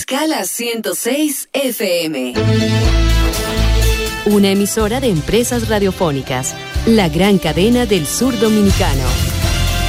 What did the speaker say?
Escala 106 FM. Una emisora de Empresas Radiofónicas, la gran cadena del sur dominicano.